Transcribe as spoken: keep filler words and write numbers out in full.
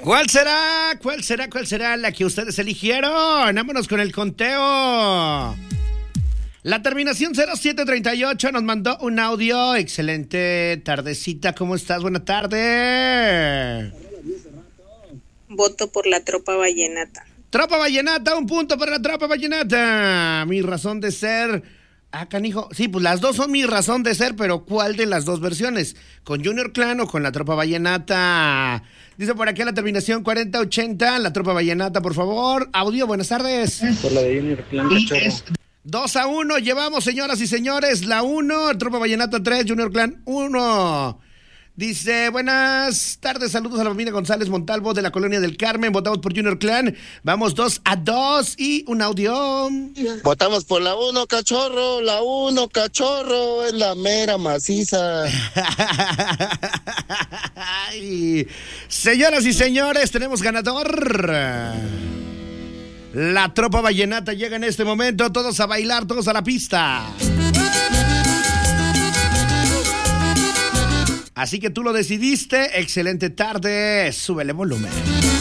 ¿Cuál será? ¿Cuál será? ¿Cuál será la que ustedes eligieron? Vámonos con el conteo. La terminación cero siete treinta y ocho nos mandó un audio. Excelente tardecita. ¿Cómo estás? Buena tarde. Voto por la tropa vallenata. Tropa vallenata, un punto para la tropa vallenata. Mi razón de ser. Ah, canijo. Sí, pues las dos son mi razón de ser, pero ¿cuál de las dos versiones? ¿Con Junior Clan o con la tropa vallenata? Dice por aquí la terminación cuarenta ochenta, la tropa vallenata, por favor. Audio, buenas tardes. Por la de Junior Clan, cachorro. dos a uno llevamos, señoras y señores. La uno, tropa vallenata tres, Junior Clan uno. Dice, buenas tardes, saludos a la familia González Montalvo de la Colonia del Carmen. Votamos por Junior Clan. Vamos dos a dos y un audio. Votamos por la uno, cachorro. La uno, cachorro. Es la mera maciza. Ay, señoras y señores, tenemos ganador. La tropa vallenata llega en este momento. Todos a bailar, todos a la pista. Así que tú lo decidiste. Excelente tarde. Súbele volumen.